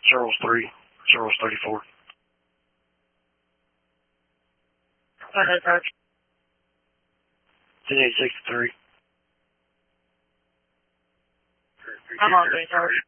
Charles 3, Charles 34. Go ahead, Sarge. 10863. I'm on 3, Sarge.